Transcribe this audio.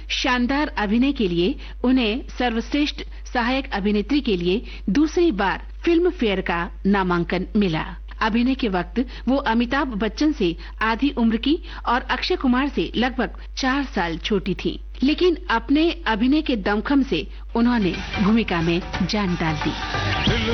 शानदार अभिनय के लिए उन्हें सर्वश्रेष्ठ सहायक अभिनेत्री के लिए दूसरी बार फिल्म फेयर का नामांकन मिला। अभिनय के वक्त वो अमिताभ बच्चन से आधी उम्र की और अक्षय कुमार से लगभग 4 साल छोटी थीं। लेकिन अपने अभिनय के दमखम से उन्होंने भूमिका में जान डाल दी।